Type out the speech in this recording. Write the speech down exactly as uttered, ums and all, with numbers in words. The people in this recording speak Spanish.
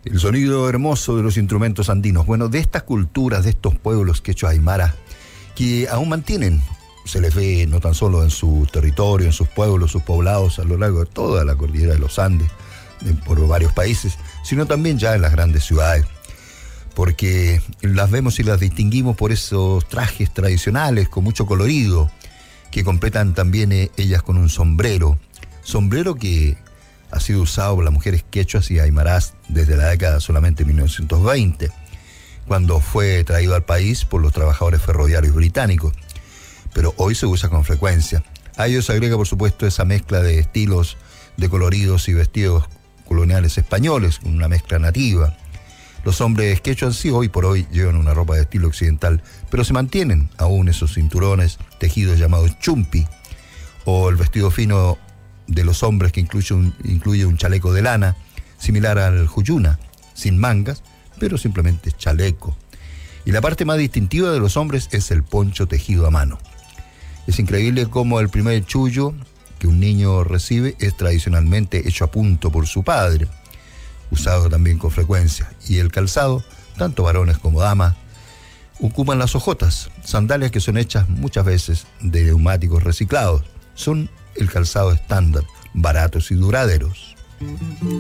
El sonido hermoso de los instrumentos andinos. Bueno, de estas culturas, de estos pueblos quechua aymara, que aún mantienen, se les ve no tan solo en su territorio, en sus pueblos, sus poblados a lo largo de toda la cordillera de los Andes, de, por varios países, sino también ya en las grandes ciudades, porque las vemos y las distinguimos por esos trajes tradicionales con mucho colorido, que completan también eh, ellas con un sombrero, sombrero que ha sido usado por las mujeres quechuas y aymarás desde la década solamente de mil novecientos veinte, cuando fue traído al país por los trabajadores ferroviarios británicos, pero hoy se usa con frecuencia. A ello se agrega, por supuesto, esa mezcla de estilos, de coloridos y vestidos coloniales españoles, una mezcla nativa. Los hombres quechuas sí, hoy por hoy, llevan una ropa de estilo occidental, pero se mantienen aún esos cinturones tejidos llamados chumpi, o el vestido fino de los hombres que incluye un, incluye un chaleco de lana, similar al huyuna, sin mangas, pero simplemente chaleco. Y la parte más distintiva de los hombres es el poncho tejido a mano. Es increíble cómo el primer chullo que un niño recibe es tradicionalmente hecho a punto por su padre, usado también con frecuencia. Y el calzado, tanto varones como damas, ocupan las hojotas, sandalias que son hechas muchas veces de neumáticos reciclados. Son el calzado estándar, baratos y duraderos.